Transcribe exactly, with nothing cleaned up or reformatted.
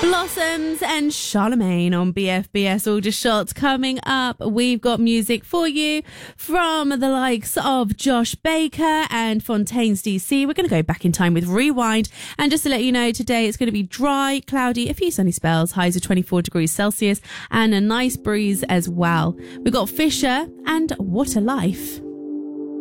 Blossoms and Charlemagne on B F B S Aldershot. Coming up, we've got music for you from the likes of Josh Baker and Fontaines D C. We're going to go back in time with Rewind. And just to let you know, today it's going to be dry, cloudy, a few sunny spells, highs of twenty-four degrees Celsius, and a nice breeze as well. We've got Fisher and What a Life.